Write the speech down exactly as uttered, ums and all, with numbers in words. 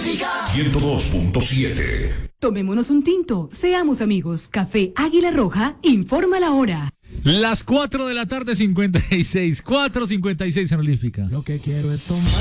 ciento dos punto siete. Tomémonos un tinto, seamos amigos. Café Águila Roja, informa la hora. Las cuatro de la tarde, cincuenta y seis. cuatro cincuenta y seis en Olímpica. Lo que quiero es tomar.